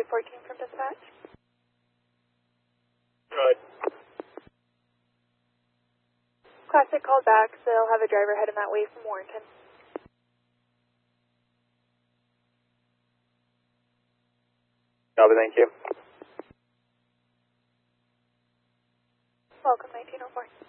14 from dispatch. Good. Classic called back, so they'll have a driver heading that way from Warrenton. Copy, thank you. Welcome, 1904.